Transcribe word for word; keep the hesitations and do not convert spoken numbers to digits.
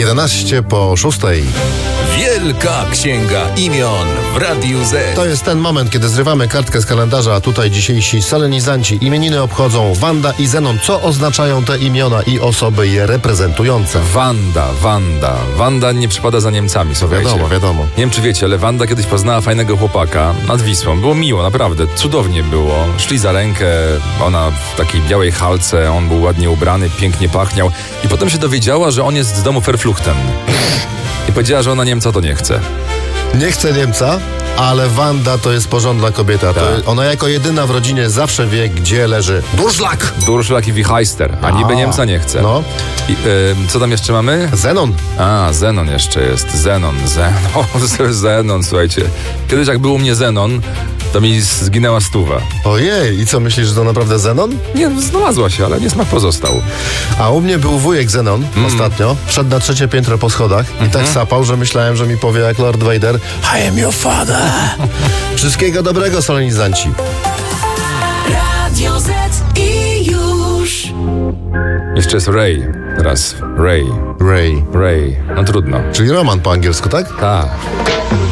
jedenaście po szóstej. Wielka Księga Imion w Radiu Z. To jest ten moment, kiedy zrywamy kartkę z kalendarza, a tutaj dzisiejsi solenizanci imieniny obchodzą Wanda i Zenon. Co oznaczają te imiona i osoby je reprezentujące? Wanda, Wanda. Wanda nie przypada za Niemcami, słuchajcie. Wiadomo, wiadomo. Nie wiem, czy wiecie, ale Wanda kiedyś poznała fajnego chłopaka nad Wisłą. Było miło, naprawdę. Cudownie było. Szli za rękę, ona w takiej białej halce, on był ładnie ubrany, pięknie pachniał. I potem się dowiedziała, że on jest z domu Verfluchten. I powiedziała, że ona Niemca to nie chce. Nie chcę Niemca, ale Wanda to jest porządna kobieta. To Tak. ona jako jedyna w rodzinie zawsze wie, gdzie leży Durszlak. Durszlak i Wichheister, a niby A, Niemca nie chce. no. I, y, co tam jeszcze mamy? Zenon. A, Zenon jeszcze jest. Zenon, Zenon, Zenon, słuchajcie. Kiedyś jak był u mnie Zenon, to mi zginęła stuwa. Ojej, i co, myślisz, że to naprawdę Zenon? Nie, znalazła się, ale niesmak pozostał. A u mnie był wujek Zenon ostatnio. Wszedł na trzecie piętro po schodach i tak sapał, że myślałem, że mi powie jak Lord Vader: I am your father. Wszystkiego dobrego, solenizanci. Radio Z i już. Jeszcze jest Ray. Teraz Ray. Ray. Ray. No trudno. Czyli Roman po angielsku, tak? Tak.